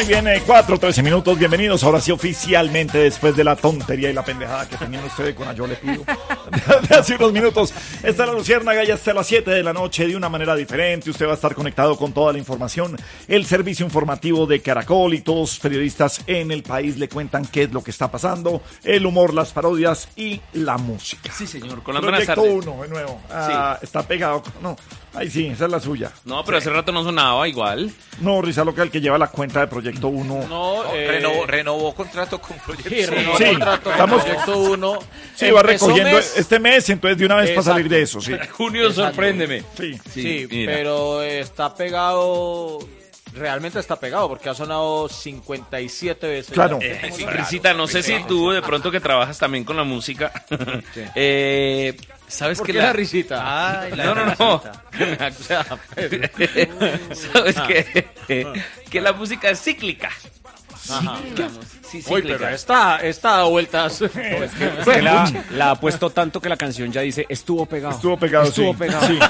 Muy bien, 4:13 minutos, bienvenidos ahora sí oficialmente después de la tontería y la pendejada que tenían ustedes con Yo le pido de hace unos minutos. Esta es la Luciérnaga y hasta las 7 de la noche de una manera diferente. Usted va a estar conectado con toda la información, el servicio informativo de Caracol y todos los periodistas en el país le cuentan qué es lo que está pasando, el humor, las parodias y la música. Sí, señor, con las buenas Proyecto tardes. 1, de nuevo. Sí. Está pegado, no. Ay, sí, esa es la suya. No, pero hace rato no sonaba igual. No, Risa Loca, el que lleva la cuenta de Proyecto 1. No, renovó contrato con Proyecto 1. Sí, renovó Sí, contrato con estamos- Proyecto 1. Sí, va Empezó recogiendo mes. este mes, entonces de una vez para Exacto. salir de eso, sí. Junio, sorpréndeme. Sí. Sí, mira. pero está pegado. Realmente está pegado porque ha sonado 57 veces. Claro. ya. Risita, no sé si tú de pronto que trabajas también con la música. ¿Sabes ¿Por que qué la risita? Ay, No. O sea, ¿Sabes que la música es cíclica? ajá. Sí, Uy, pero esta ha dado vueltas. Es que la ha puesto tanto que la canción ya dice estuvo pegado. Estuvo pegado, Estuvo sí. pegado. Sí.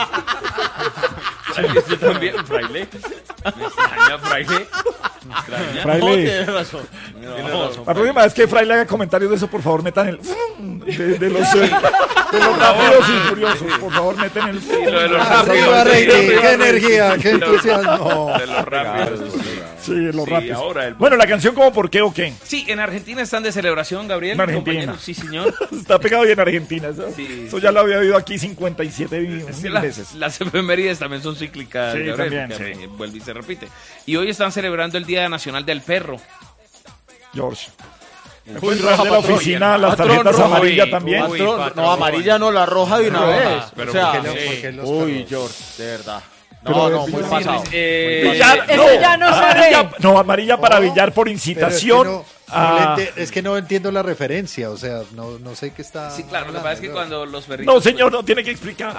Yo también, Fraile. Me extraña, Fraile. Me extraña. Fraile, Tienes razón. la próxima vez que Fraile haga comentarios de eso, por favor, metan el de los rápidos y furiosos. Por favor, meten el Lo de los Arriba, rápidos. Reiki, sí, qué energía, qué de los- entusiasmo. De los rápidos. Sí, los Sí, rápidos. ahora el- Bueno, la canción como por qué o qué. Sí, en Argentina están de celebración, Gabriel. En Argentina. compañero. Sí, señor. Está pegado y en Argentina. Eso, Sí, eso sí. ya lo había oído aquí 57 Es que mil veces. las efemérides también son cíclicas, Sí, Gabriel, también, porque vuelve y se repite. Y hoy están celebrando el Día Nacional del Perro. George. Me Uy, fue entrar de la patrón. oficina, las Patrón, tarjetas rojo, amarillas uy, también. uy. Patrón, patrón. no, amarilla no, la roja de una Roja, vez. pero o sea, ¿por qué no? sí. ¿Por qué los Uy, perros? George, de verdad. Pero No, de- muy sí, pasado. Billar, Eso ya no se amarilla, ve. no, amarilla para billar por Pero incitación. es que no entiendo la referencia, o sea, no sé qué está. Sí, claro, lo que pasa es que hablando, cuando los perritos... No, señor, no tiene que explicar.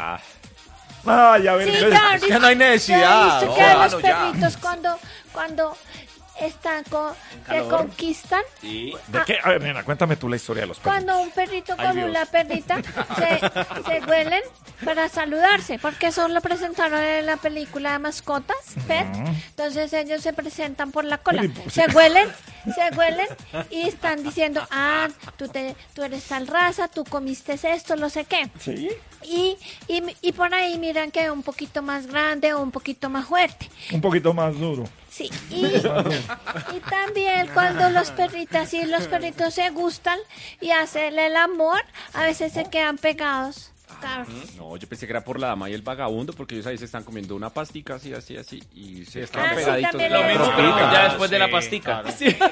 Ay, a ver, Sí, entonces- ya, Es que no hay necesidad. ¿Ya viste No, que a mano, los ya. perritos cuando están que conquistan? Sí. ¿De qué? A ver, nena, cuéntame tú la historia de los perros. Cuando un perrito Ay, con Dios. una perrita se huelen para saludarse, porque eso lo presentaron en la película de mascotas, Pet. Entonces ellos se presentan por la cola, Pero, pues, se huelen y están diciendo, tú eres tal raza, tú comiste esto, no sé qué. Sí, Y por ahí miran que es un poquito más grande o un poquito más fuerte. un poquito más duro. Sí, y también cuando los perritas y los perritos se gustan y hacen el amor, a veces se quedan pegados. Claro. No, yo pensé que era por la dama y el vagabundo, porque ellos ahí se están comiendo una pastica así, y se Ah, están sí, pegaditos. también Lo le- mismo, pero ya después de la pastica.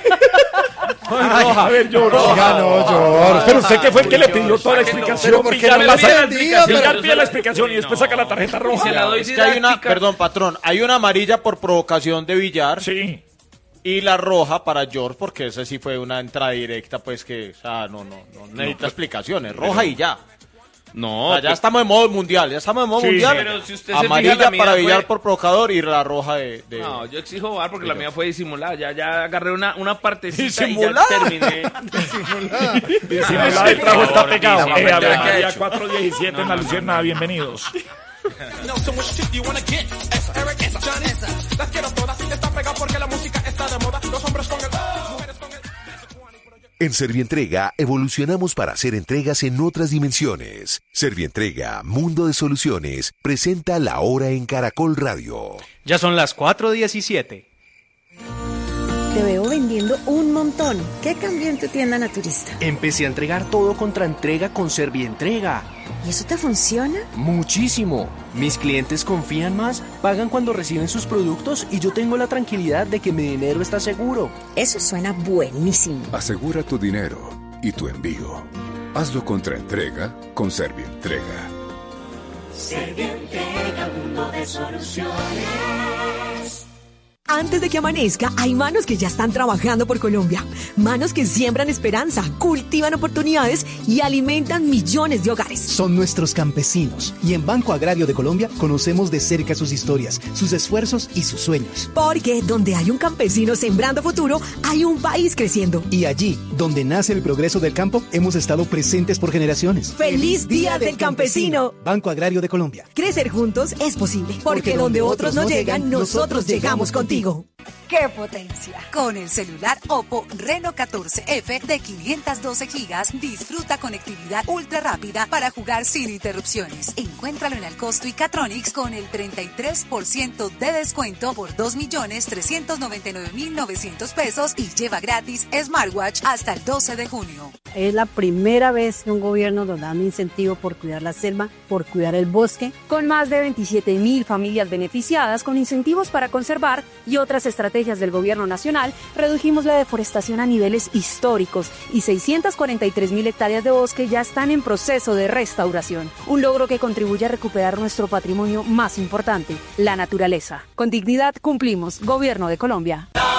Ay, a ver, George. Oiga, no, George. Pero usted que fue el que le pidió toda la explicación. Pero ¿por qué Villar no pasa- le entendía? Villar pide la explicación y después saca la tarjeta Y roja. se la doy Es que hay una, didáctica. perdón, patrón, hay una amarilla por provocación de Villar Sí. y la roja para George, porque esa sí fue una entrada directa, pues que, o sea, no necesita explicaciones, roja y ya. No, O sea, ya estamos en modo mundial, Sí, mundial. pero si usted se Amarilla fija, la mía para fue- Villar por provocador y la roja de... No, yo exijo bar porque la mía fue disimulada. Ya agarré una partecita ¿Disimulada? y ya terminé. Disimulada, el trago está pegado. Vamos a ver A ver, qué ha María hecho. 417 en la Luciérnaga, bienvenidos. En Servientrega evolucionamos para hacer entregas en otras dimensiones. Servientrega, Mundo de Soluciones, presenta La Hora en Caracol Radio. Ya son las 4:17. Te veo vendiendo un montón. ¿Qué cambió en tu tienda naturista? Empecé a entregar todo contra entrega con Servientrega. ¿Y eso te funciona? Muchísimo. Mis clientes confían más, pagan cuando reciben sus productos y yo tengo la tranquilidad de que mi dinero está seguro. Eso suena buenísimo. Asegura tu dinero y tu envío. Hazlo contra entrega con Servientrega. Servientrega, mundo de soluciones. Antes de que amanezca, hay manos que ya están trabajando por Colombia. Manos que siembran esperanza, cultivan oportunidades y alimentan millones de hogares. Son nuestros campesinos y en Banco Agrario de Colombia conocemos de cerca sus historias, sus esfuerzos y sus sueños. Porque donde hay un campesino sembrando futuro, hay un país creciendo. Y allí, donde nace el progreso del campo, hemos estado presentes por generaciones. ¡Feliz Día del Campesino! Banco Agrario de Colombia. Crecer juntos es posible. Porque donde otros no llegan, nosotros llegamos contigo. ¡Qué potencia! Con el celular Oppo Reno 14F de 512 GB, disfruta conectividad ultra rápida para jugar sin interrupciones. Encuéntralo en Alcosto y Catronics con el 33% de descuento por 2.399.900 pesos y lleva gratis smartwatch hasta el 12 de junio. Es la primera vez que un gobierno nos da un incentivo por cuidar la selva, por cuidar el bosque. Con más de 27.000 familias beneficiadas con incentivos para conservar y otras estrategias del gobierno nacional, redujimos la deforestación a niveles históricos y 643.000 hectáreas de bosque ya están en proceso de restauración. Un logro que contribuye a recuperar nuestro patrimonio más importante, la naturaleza. Con dignidad cumplimos. Gobierno de Colombia.